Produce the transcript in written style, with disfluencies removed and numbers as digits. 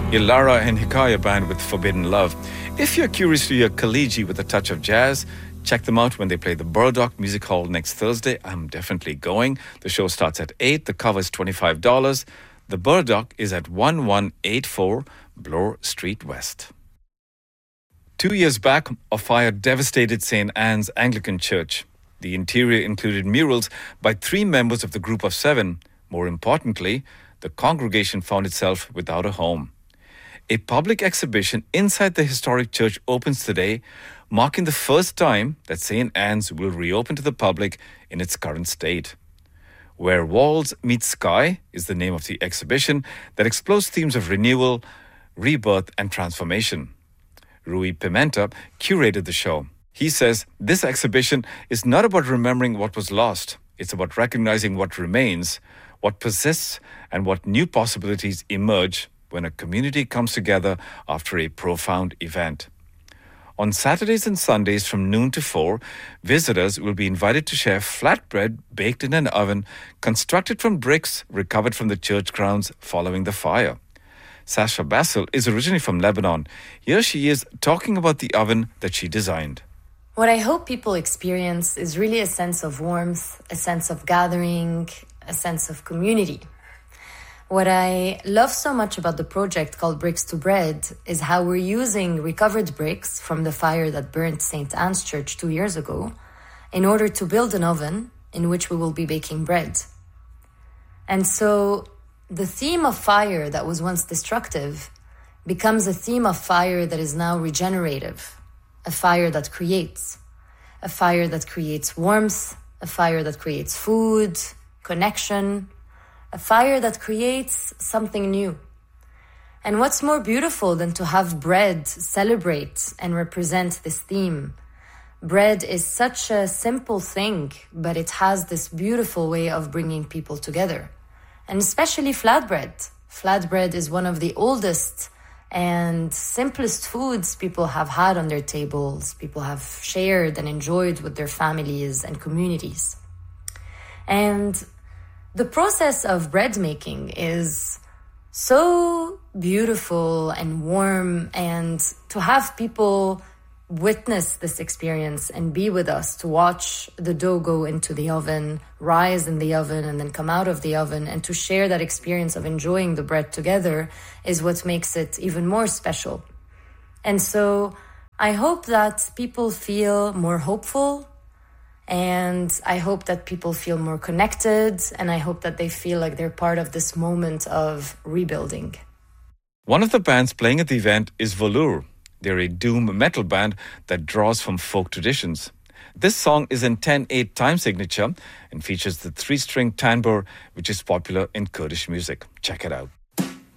Ilara and Hikaya Band with Forbidden Love. If you're curious to hear Khaliji with a touch of jazz, check them out when they play the Burdock Music Hall next Thursday. I'm definitely going. The show starts at 8. The cover is $25. The Burdock is at 1184 Bloor Street West. 2 years back, a fire devastated St. Anne's Anglican Church. The interior included murals by 3 members of the group of 7. More importantly, the congregation found itself without a home. A public exhibition inside the historic church opens today, marking the first time that St. Anne's will reopen to the public in its current state. Where Walls Meet Sky is the name of the exhibition that explores themes of renewal, rebirth, and transformation. Rui Pimenta curated the show. He says this exhibition is not about remembering what was lost. It's about recognizing what remains, what persists, and what new possibilities emerge when a community comes together after a profound event. On Saturdays and Sundays from noon to 4, visitors will be invited to share flatbread baked in an oven constructed from bricks recovered from the church grounds following the fire. Sasha Basil is originally from Lebanon. Here she is talking about the oven that she designed. What I hope people experience is really a sense of warmth, a sense of gathering, a sense of community. What I love so much about the project called Bricks to Bread is how we're using recovered bricks from the fire that burnt St. Anne's Church 2 years ago in order to build an oven in which we will be baking bread. And so the theme of fire that was once destructive becomes a theme of fire that is now regenerative. A fire that creates warmth, a fire that creates food, connection, a fire that creates something new. And what's more beautiful than to have bread celebrate and represent this theme? Bread is such a simple thing, but it has this beautiful way of bringing people together. And especially flatbread. Flatbread is one of the oldest and simplest foods people have had on their tables, people have shared and enjoyed with their families and communities. And the process of bread making is so beautiful and warm, and to have people witness this experience and be with us to watch the dough go into the oven, rise in the oven, and then come out of the oven, and to share that experience of enjoying the bread together is what makes it even more special. And so I hope that people feel more hopeful, and I hope that people feel more connected, and I hope that they feel like they're part of this moment of rebuilding. One of the bands playing at the event is Volur. They're a doom metal band that draws from folk traditions. This song is in 10/8 time signature and features the 3-string tambour, which is popular in Kurdish music. Check it out.